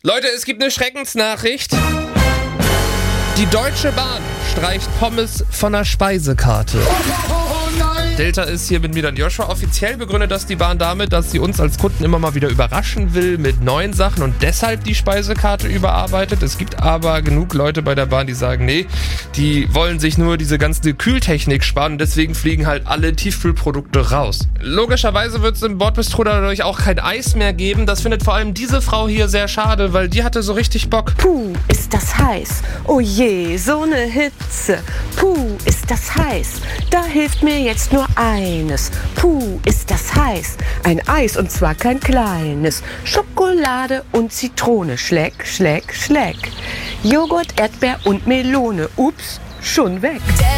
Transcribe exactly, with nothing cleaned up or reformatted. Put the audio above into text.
Leute, es gibt eine Schreckensnachricht. Die Deutsche Bahn streicht Pommes von der Speisekarte. Delta ist hier mit mir dann Joshua. Offiziell begründet das die Bahn damit, dass sie uns als Kunden immer mal wieder überraschen will mit neuen Sachen und deshalb die Speisekarte überarbeitet. Es gibt aber genug Leute bei der Bahn, die sagen, nee, die wollen sich nur diese ganze Kühltechnik sparen und deswegen fliegen halt alle Tiefkühlprodukte raus. Logischerweise wird es im Bordbistro dadurch auch kein Eis mehr geben. Das findet vor allem diese Frau hier sehr schade, weil die hatte so richtig Bock. Puh, ist das heiß. Oh je, so eine Hitze. Puh, ist das heiß. Da hilft mir jetzt nur eines. Puh, ist das heiß. Ein Eis und zwar kein kleines. Schokolade und Zitrone. Schleck, schleck, schleck. Joghurt, Erdbeer und Melone. Ups, schon weg.